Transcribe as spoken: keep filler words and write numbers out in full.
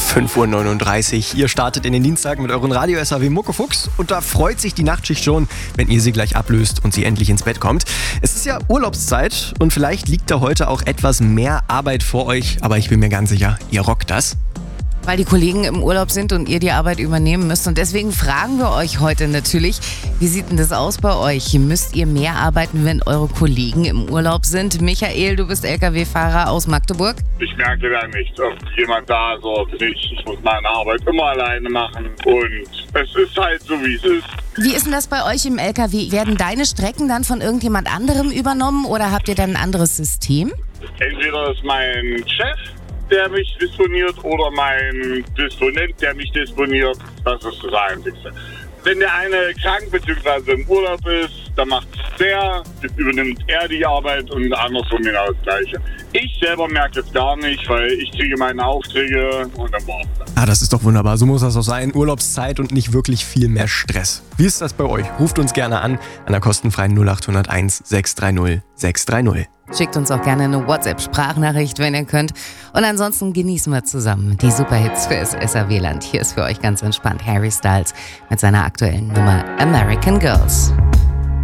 fünf Uhr neununddreißig. Ihr startet in den Dienstag mit euren Radio-S A W Muckefuchs und da freut sich die Nachtschicht schon, wenn ihr sie gleich ablöst und sie endlich ins Bett kommt. Es ist ja Urlaubszeit und vielleicht liegt da heute auch etwas mehr Arbeit vor euch, aber ich bin mir ganz sicher, ihr rockt das. Weil die Kollegen im Urlaub sind und ihr die Arbeit übernehmen müsst. Und deswegen fragen wir euch heute natürlich, wie sieht denn das aus bei euch? Müsst ihr mehr arbeiten, wenn eure Kollegen im Urlaub sind? Michael, du bist L K W-Fahrer aus Magdeburg. Ich merke da nicht, ob jemand da ist oder nicht. Ich muss meine Arbeit immer alleine machen und es ist halt so, wie es ist. Wie ist denn das bei euch im L K W? Werden deine Strecken dann von irgendjemand anderem übernommen oder habt ihr dann ein anderes System? Entweder ist mein Chef, der mich disponiert, oder mein Disponent, der mich disponiert. Das ist das Einzige. Wenn der eine krank bzw. im Urlaub ist, dann macht der, übernimmt er die Arbeit und andersrum genau das Gleiche. Ich selber merke es gar nicht, weil ich kriege meine Aufträge und dann war's das. Ah, das ist doch wunderbar. So muss das auch sein. Urlaubszeit und nicht wirklich viel mehr Stress. Wie ist das bei euch? Ruft uns gerne an an der kostenfreien null acht null eins sechs drei null sechs drei null. Schickt uns auch gerne eine WhatsApp-Sprachnachricht, wenn ihr könnt. Und ansonsten genießen wir zusammen die Superhits für das S A W-Land. Hier ist für euch ganz entspannt Harry Styles mit seiner aktuellen Nummer American Girls.